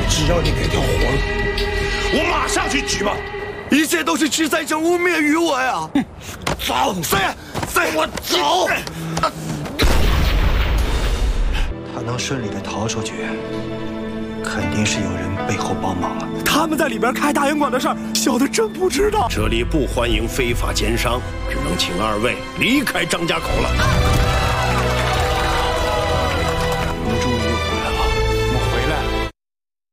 只要你给条活路，我马上去举报。 一切都是池三生污蔑于我呀！ 走，我走。 他能顺利的逃出去，肯定是有人背后帮忙了。 他们在里边开大洋馆的事儿，小的真不知道。 这里不欢迎非法奸商，只能请二位离开张家口了。